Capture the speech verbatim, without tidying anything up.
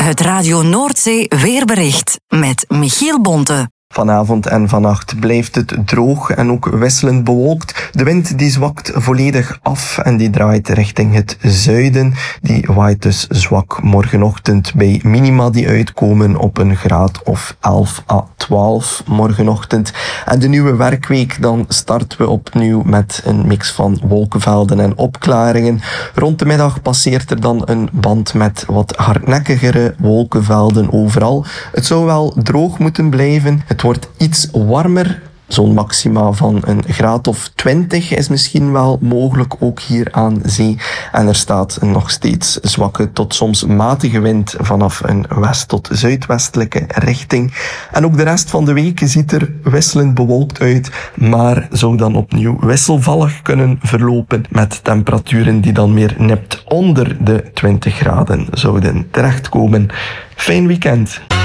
Het Radio Noordzee weerbericht met Michiel Bonte. Vanavond en vannacht blijft het droog en ook wisselend bewolkt. De wind die zwakt volledig af en die draait richting het zuiden. Die waait dus zwak morgenochtend bij minima die uitkomen op een graad of elf à twaalf morgenochtend. En de nieuwe werkweek, dan starten we opnieuw met een mix van wolkenvelden en opklaringen. Rond de middag passeert er dan een band met wat hardnekkigere wolkenvelden overal. Het zou wel droog moeten blijven. Het wordt iets warmer. Zo'n maxima van een graad of twintig is misschien wel mogelijk, ook hier aan zee. En er staat een nog steeds zwakke tot soms matige wind vanaf een west- tot zuidwestelijke richting. En ook de rest van de week ziet er wisselend bewolkt uit, maar zou dan opnieuw wisselvallig kunnen verlopen met temperaturen die dan meer nipt onder de twintig graden zouden terechtkomen. Fijn weekend!